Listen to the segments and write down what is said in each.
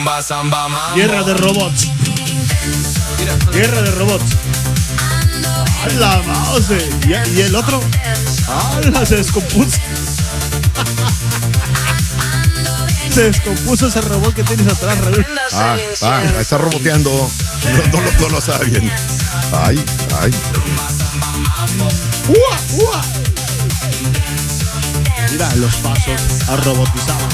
Guerra de robots. Guerra de robots. ¡A la mouse! ¿Y el otro? ¡Hala! Se descompuso. Se descompuso ese robot que tienes atrás, Raúl. Está roboteando. No lo sabe bien. Ay. ¡Ua! Mira los pasos a robotizados.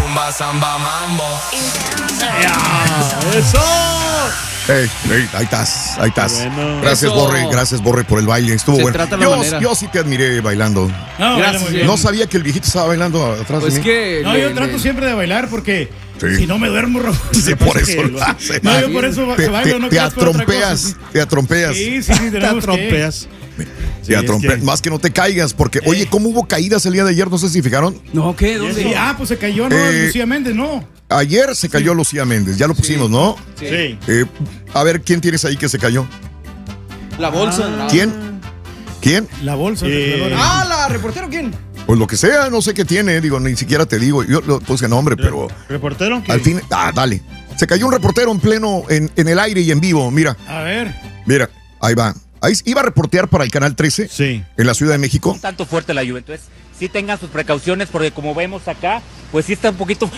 ¡Eso! Ahí estás. Bueno. Gracias, Borre, por el baile. Estuvo bueno. Yo sí te admiré bailando. No, Gracias. No sabía que el viejito estaba bailando atrás Pues de mí. que No, yo trato siempre de bailar porque si no me duermo, Sí, por eso lo hace. No, yo por eso bailo, no te creas por otra cosa. Te atrompeas. Sí, Te tenemos que. atrompeas. Más que no te caigas, porque, oye, ¿cómo hubo caídas el día de ayer? No sé si fijaron. No, ¿qué? ¿Dónde? Sí, pues se cayó, ¿no? Lucía Méndez, ¿no? Ayer se cayó Lucía Méndez, ya lo pusimos, ¿no? Sí. A ver, ¿quién tienes ahí que se cayó? La bolsa. ¿Quién? La bolsa. ¿La reportero quién? Pues lo que sea, no sé qué tiene, digo, ni siquiera te digo, yo lo puse nombre, pero ¿Reportero? ¿Qué? al fin, dale. Se cayó un reportero en pleno, en el aire y en vivo, mira. A ver. Mira, ahí va. Ahí iba a reportear para el Canal 13 en la Ciudad de México. Un tanto fuerte la lluvia, entonces sí tengan sus precauciones porque como vemos acá, pues sí está un poquito...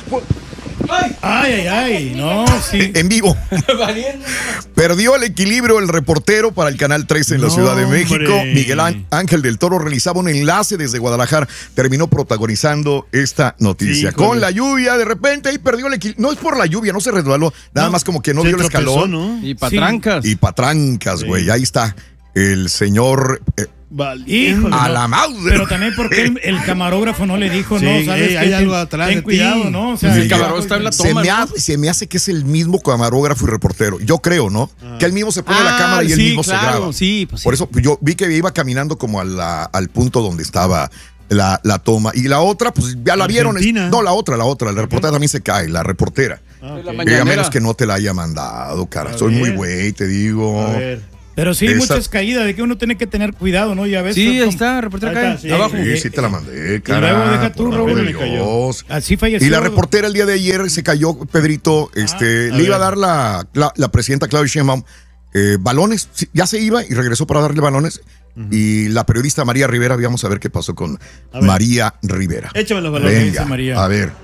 Ay, no, sí. En vivo. Perdió el equilibrio el reportero para el Canal 13 en la Ciudad de México. Hombre. Miguel Ángel del Toro realizaba un enlace desde Guadalajara. Terminó protagonizando esta noticia. Sí, con la lluvia, de repente ahí perdió el equilibrio. No es por la lluvia, no se resbaló. Nada más como que no vio el escalón. ¿No? Y patrancas. Y patrancas, güey. Ahí está el señor... Híjole, a la mouse. Pero también porque el camarógrafo no le dijo, Sí, no, ¿sabes? hay algo atrás ten de ti. cuidado, ¿no? O sea, El camarógrafo está en la toma, se me hace que es el mismo camarógrafo y reportero. Yo creo, ¿no? Que él mismo se pone la cámara y él mismo se graba. Sí, pues sí. Por eso yo vi que iba caminando como al punto donde estaba la toma. Y la otra, pues ya la vieron. No, la otra. La reportera también se cae, la reportera. Okay. A menos que no te la haya mandado, cara. Soy muy güey, te digo. A ver. Pero sí, muchas caídas, de que uno tiene que tener cuidado, ¿no? Ya ves. Sí, ahí está, reportera acá. Sí, abajo. Sí, te la mandé, cara. Y luego deja tú, Raúl, me cayó. Así falleció. Y la reportera el día de ayer se cayó, Pedrito, le iba a dar la presidenta Claudia Sheinbaum balones, ya se iba y regresó para darle balones. Y la periodista María Rivera, vamos a ver qué pasó con María Rivera. Échame los balones, dice María. A ver.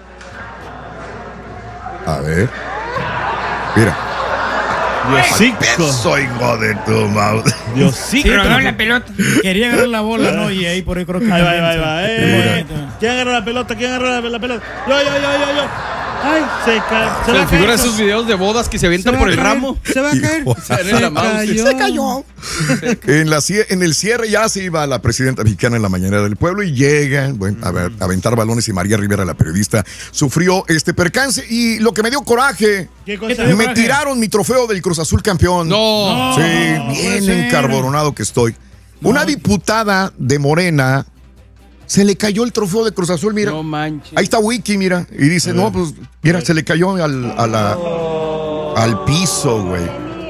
Mira. Diosico. Hijo de tu mouse. Diosico. La pelota. Quería agarrar la bola, ¿no? Y ahí por ahí creo que ahí va. ¿Quién agarra la pelota? La pelota? Yo. Ay, se me figura esos videos de bodas que se avientan por el ramo. Se va a caer. Se cayó. En el cierre ya se iba la presidenta mexicana en la mañana del pueblo y llegan, a aventar balones y María Rivera, la periodista, sufrió este percance y lo que me dio coraje, me tiraron mi trofeo del Cruz Azul campeón. No. Sí, bien encarboronado que estoy. Una diputada de Morena se le cayó el trofeo de Cruz Azul, mira. No manches. Ahí está Wiki, mira. Y dice, no, pues, mira, se le cayó al piso, güey.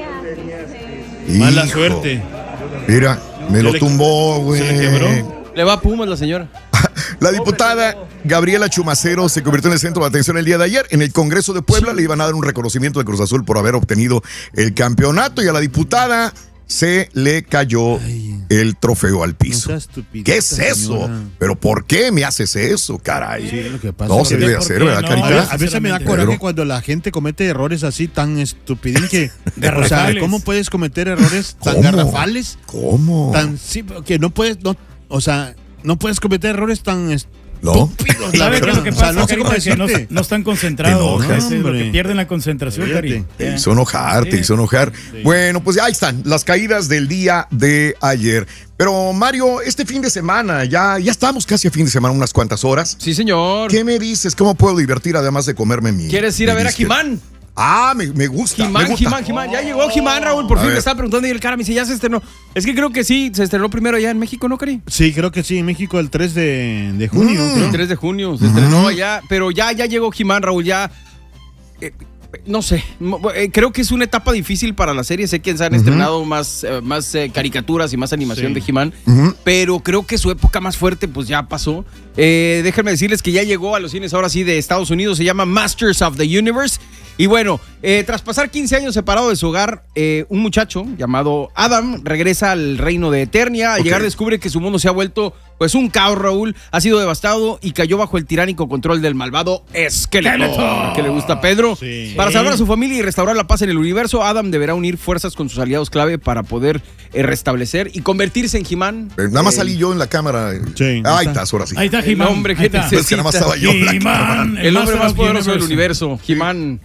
Mala suerte. Mira, me lo tumbó, güey. ¿Se le quebró? Le va a Pumas la señora. La diputada Gabriela Chumacero se convirtió en el centro de atención el día de ayer. En el Congreso de Puebla le iban a dar un reconocimiento de Cruz Azul por haber obtenido el campeonato y a la diputada se le cayó el trofeo al piso. ¿Qué es eso? Señora. ¿Pero por qué me haces eso, caray? Sí, lo que pasa no se debe hacer, ¿verdad, Carita? A veces me da coraje cuando la gente comete errores así tan estupidín que... o sea, ¿cómo puedes cometer errores tan garrafales? ¿Cómo? Que no puedes... no puedes cometer errores tan... ¿No? ¿Sabes qué es lo que pasa? No sé cómo decirte. No están concentrados. No, es lo que pierden la concentración, Cari. Te hizo enojar. Sí. Bueno, pues ahí están las caídas del día de ayer. Pero Mario, este fin de semana, ya estamos casi a fin de semana, unas cuantas horas. Sí, señor. ¿Qué me dices? ¿Cómo puedo divertir además de comerme mi... ¿Quieres ir a ver a Jimán? Me gusta. Jimán. Ya llegó Jimán, Raúl. Por fin me estaba preguntando y el cara me dice, ya se estrenó. Es que creo que sí, se estrenó primero allá en México, ¿no, Cari? Sí, creo que sí, en México el 3 de junio. El 3 de junio se estrenó allá, pero ya llegó Jimán, Raúl, ya... no sé, creo que es una etapa difícil para la serie. Sé que se han estrenado más caricaturas y más animación de He-Man, pero creo que su época más fuerte pues ya pasó. Déjenme decirles que ya llegó a los cines ahora sí de Estados Unidos. Se llama Masters of the Universe Y bueno, tras pasar 15 años separado de su hogar, un muchacho llamado Adam regresa al reino de Eternia. Al llegar descubre que su mundo se ha vuelto pues un caos, Raúl. Ha sido devastado y cayó bajo el tiránico control del malvado Skeletor, que le gusta a Pedro. Sí. Para salvar a su familia y restaurar la paz en el universo, Adam deberá unir fuerzas con sus aliados clave para poder restablecer y convertirse en He-Man. Nada más salí yo en la cámara. Sí, ahí estás, ahora sí. Ahí está He-Man. El hombre que necesita. Es que nada más estaba yo en la cámara. El hombre más poderoso del universo, He-Man.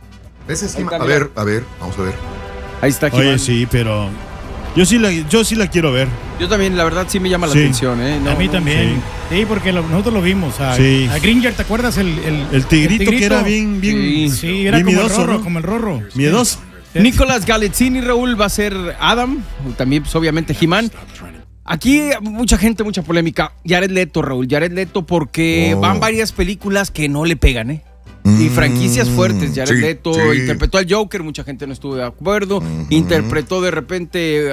Ese es He-Man. A ver, vamos a ver. Ahí está He-Man. Oye, sí, pero yo sí la quiero ver. Yo también, la verdad, sí me llama la atención. No, a mí también. Sí, porque nosotros lo vimos. A Gringer, ¿te acuerdas? El tigrito que era bien sí, era bien como miedoso, como el Rorro. Miedoso. Nicolás Galitzini, Raúl, va a ser Adam. También, pues, obviamente, He-Man. Aquí mucha gente, mucha polémica. Jared Leto, Raúl. Jared Leto porque van varias películas que no le pegan, Y franquicias fuertes. Jared Leto interpretó al Joker, mucha gente no estuvo de acuerdo. Interpretó de repente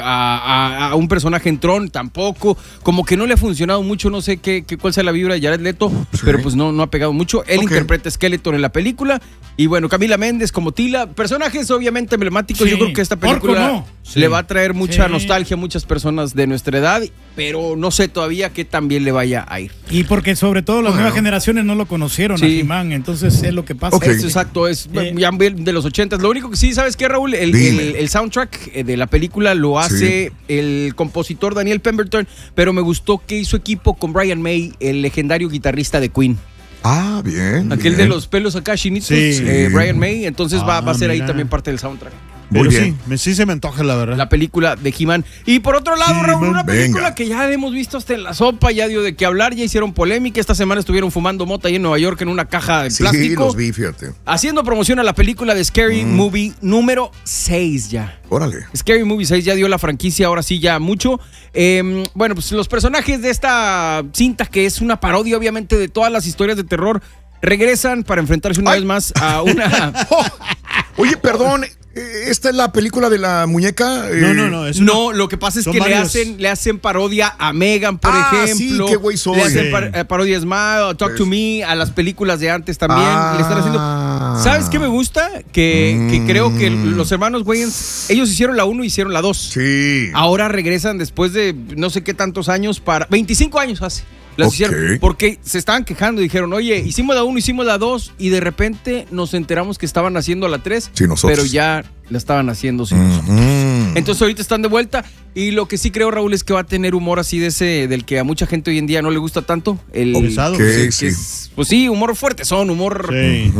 a un personaje en Tron, tampoco. Como que no le ha funcionado mucho, no sé cuál sea la vibra de Jared Leto, pero pues no ha pegado mucho. Él interpreta a Skeletor en la película. Y bueno, Camila Méndez como Tila. Personajes obviamente emblemáticos. Yo creo que esta película le va a traer mucha nostalgia a muchas personas de nuestra edad, pero no sé todavía qué tan bien le vaya a ir. Y porque sobre todo las nuevas generaciones no lo conocieron a He-Man, entonces es lo que pasa. Es exacto, es ya de los 80. Lo único que sí, ¿sabes qué, Raúl? El soundtrack de la película lo hace el compositor Daniel Pemberton, pero me gustó que hizo equipo con Brian May, el legendario guitarrista de Queen. Ah, bien. Aquel de los pelos acá chinitos, Brian May, entonces va a ser ahí también parte del soundtrack. Pero sí se me antoja, la verdad. La película de He-Man. Y por otro lado, Raúl, una película que ya hemos visto hasta en la sopa, ya dio de qué hablar, ya hicieron polémica. Esta semana estuvieron fumando mota ahí en Nueva York en una caja de plástico. Sí, los vi, fíjate. Haciendo promoción a la película de Scary Movie número 6 ya. Órale. Scary Movie 6 ya dio la franquicia, ahora sí ya mucho. Bueno, pues los personajes de esta cinta, que es una parodia obviamente de todas las historias de terror, regresan para enfrentarse una vez más a una... Oye, perdón, ¿esta es la película de la muñeca? No, lo que pasa es que le hacen parodia a Megan, por ejemplo. Sí, qué güey soy. Le hacen parodia a Smile, Talk to Me, a las películas de antes también. Le están haciendo... ¿Sabes qué me gusta? Que creo que los hermanos Wayans, ellos hicieron la 1 y hicieron la 2. Sí. Ahora regresan después de no sé qué tantos años 25 años hace. Las hicieron porque se estaban quejando y dijeron, oye, hicimos la 1, hicimos la 2 y de repente nos enteramos que estaban haciendo la 3, pero ya la estaban haciendo sin nosotros. Entonces ahorita están de vuelta y lo que sí creo, Raúl, es que va a tener humor así del que a mucha gente hoy en día no le gusta tanto. Pesado. Pues sí, humor fuerte, humor,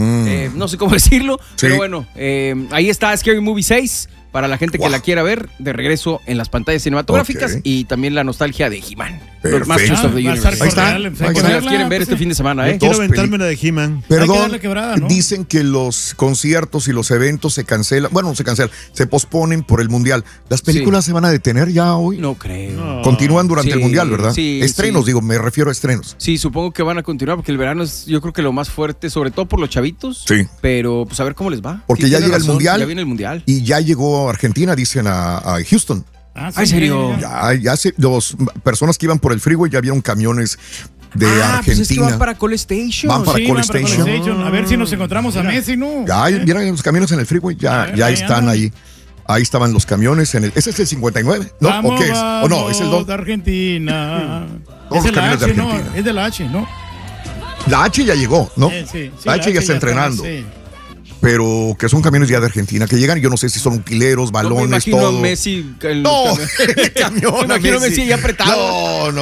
no sé cómo decirlo, pero bueno, ahí está Scary Movie 6. Para la gente que la quiera ver, de regreso en las pantallas cinematográficas y también la nostalgia de He-Man. Los Masters of the Universe. Ahí está. Si las quieren ver este fin de semana, Quiero aventarme la de He-Man. Perdón, dicen que los conciertos y los eventos se cancelan. Bueno, se posponen por el Mundial. ¿Las películas se van a detener ya hoy? No creo. Continúan durante el Mundial, ¿verdad? Sí. Estrenos, me refiero a estrenos. Sí, supongo que van a continuar porque el verano es, yo creo que lo más fuerte, sobre todo por los chavitos. Sí. Pero pues a ver cómo les va. Porque ya llega el Mundial. Ya viene el Mundial. Y ya llegó Argentina, dicen a Houston. ¿En serio? Ya dos personas que iban por el freeway ya vieron camiones de Argentina. Pues es que van para Call Station. Van para Call Station. A ver si nos encontramos a Messi, ¿no? Ya, mira los camiones en el freeway, ya están ahí. Ahí estaban los camiones ese es el 59, ¿no? Vamos, ¿O qué es? ¿O no? Es el 2 de Argentina. Todos los camiones de Argentina. No, es de la H, ¿no? La H ya llegó, ¿no? La H ya está entrenando. Pero que son camiones ya de Argentina que llegan, yo no sé si son utileros, balones, me imagino todo. A Messi el camión. Me imagino a Messi ya apretado.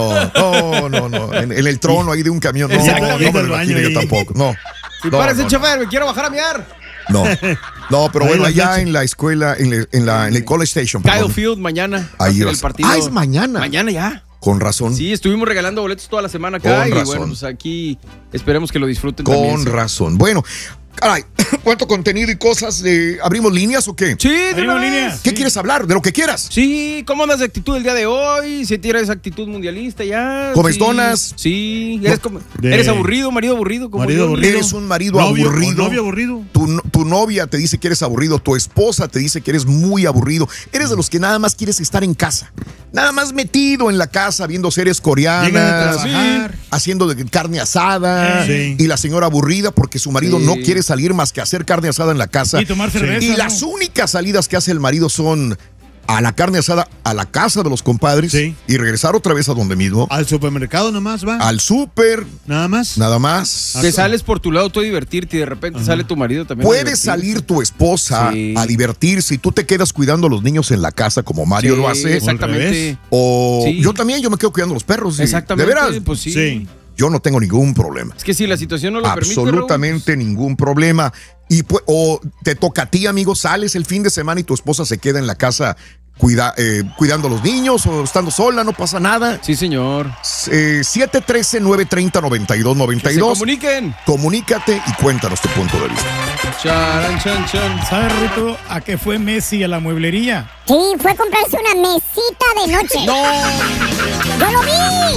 No. En el trono ahí de un camión. No me lo imagino yo tampoco. No. Párese, chofer, me quiero bajar a miar. No, pero bueno, allá en la escuela, en el College Station. Kyle Field, mañana. Ahí el partido. Es mañana. Mañana ya. Con razón. Sí, estuvimos regalando boletos toda la semana acá. Bueno, pues aquí esperemos que lo disfruten también. Con razón. Bueno, caray, ¿cuánto contenido y cosas? ¿Abrimos líneas o qué? Sí, abrimos líneas. ¿Qué quieres hablar? De lo que quieras. Sí, ¿cómo andas de actitud el día de hoy? Si tienes actitud mundialista ya. ¿Comes donas? Sí. ¿Eres aburrido, marido aburrido? Eres un marido aburrido. ¿Novio aburrido? Tu novia te dice que eres aburrido. Tu esposa te dice que eres muy aburrido. Eres de los que nada más quieres estar en casa. nada más metido en la casa viendo series coreanas, haciendo carne asada, y la señora aburrida porque su marido no quiere salir más que hacer carne asada en la casa. Y tomar cerveza. Y las únicas salidas que hace el marido son a la carne asada, a la casa de los compadres, y regresar otra vez a donde mismo. Al supermercado nomás va. Al súper. Nada más. Nada más. Te sales por tu lado tú a divertirte y de repente sale tu marido también. Puede salir tu esposa a divertirse y tú te quedas cuidando a los niños en la casa como Mario lo hace. Exactamente. O yo también, yo me quedo cuidando a los perros. Exactamente. ¿De veras? Pues sí. Yo no tengo ningún problema. Es que si la situación no lo permite. Absolutamente ningún problema. Y o te toca a ti, amigo, sales el fin de semana y tu esposa se queda en la casa cuidando a los niños o estando sola, no pasa nada. Sí, señor. 713-930-9292. Comuniquen. Comunícate y cuéntanos tu punto de vista. Charan, chan, chan. ¿Sabes, Rito, a qué fue Messi a la mueblería? Sí, fue a comprarse una mesita de noche. ¡No! Yo lo vi.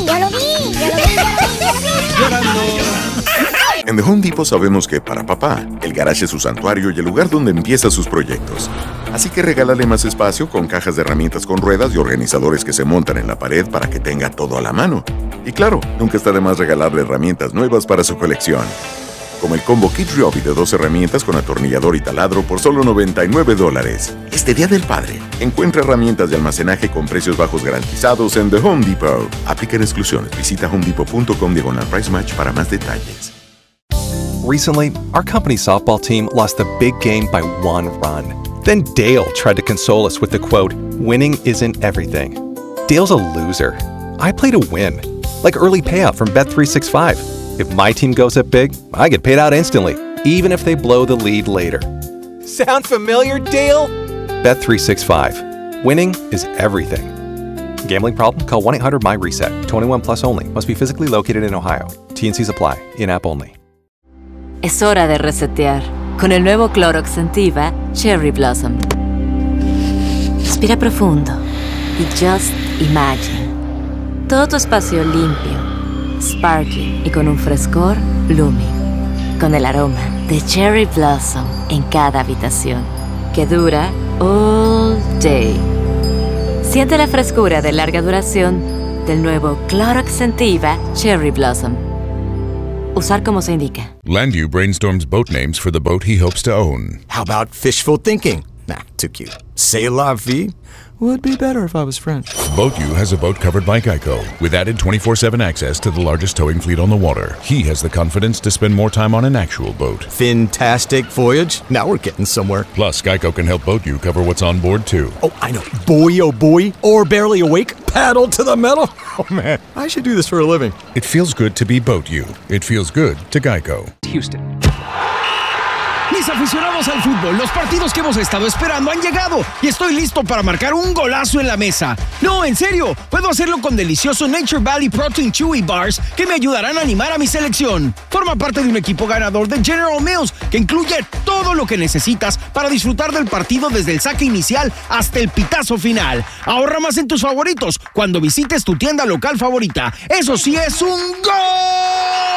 Llorando. En The Home Depot sabemos que para papá, el garage es su santuario y el lugar donde empieza sus proyectos. Así que regálale más espacio con cajas de herramientas con ruedas y organizadores que se montan en la pared para que tenga todo a la mano. Y claro, nunca está de más regalarle herramientas nuevas para su colección. Como el combo Kit Ryobi de 2 herramientas con atornillador y taladro por solo $99. Este Día del Padre, encuentra herramientas de almacenaje con precios bajos garantizados en The Home Depot. Aplican exclusiones. Visita homedepot.com/price match para más detalles. Recently, our company's softball team lost the big game by 1 run. Then Dale tried to console us with the quote, "Winning isn't everything." Dale's a loser. I play to win. Like early payout from Bet365. If my team goes up big, I get paid out instantly, even if they blow the lead later. Sound familiar, Dale? Bet365. Winning is everything. Gambling problem? Call 1-800-MY-RESET. 21 plus only. Must be physically located in Ohio. T&Cs apply. In-app only. Es hora de resetear. Con el nuevo Clorox Scentiva Cherry Blossom. Respira profundo y just imagine. Todo tu espacio limpio, sparkling y con un frescor blooming. Con el aroma de Cherry Blossom en cada habitación. Que dura all day. Siente la frescura de larga duración del nuevo Clorox Scentiva Cherry Blossom. Usar como se indica. Landu brainstorms boat names for the boat he hopes to own. How about fishful thinking? Nah, too cute. C'est la vie? Would be better if I was French. BoatU has a boat covered by Geico, with added 24/7 access to the largest towing fleet on the water. He has the confidence to spend more time on an actual boat. Fantastic voyage. Now we're getting somewhere. Plus, Geico can help BoatU cover what's on board, too. Oh, I know. Buoy, oh buoy, or barely awake, paddle to the metal. Oh, man, I should do this for a living. It feels good to be BoatU. It feels good to Geico. Houston. Mis aficionados al fútbol, los partidos que hemos estado esperando han llegado y estoy listo para marcar un golazo en la mesa. No, en serio, puedo hacerlo con delicioso Nature Valley Protein Chewy Bars que me ayudarán a animar a mi selección. Forma parte de un equipo ganador de General Mills que incluye todo lo que necesitas para disfrutar del partido desde el saque inicial hasta el pitazo final. Ahorra más en tus favoritos cuando visites tu tienda local favorita. ¡Eso sí es un gol!